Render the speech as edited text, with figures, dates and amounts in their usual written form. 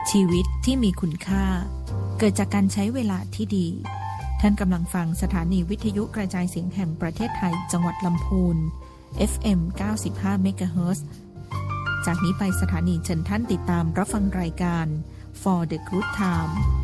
ชีวิตที่มีคุณค่าเกิดจากการใช้เวลาที่ดีท่านกำลังฟังสถานีวิทยุกระจายเสียงแห่งประเทศไทยจังหวัดลำพูน FM 95 เมกะเฮิรตซ์จากนี้ไปสถานีเชิญท่านติดตามรับฟังรายการ For the Good Time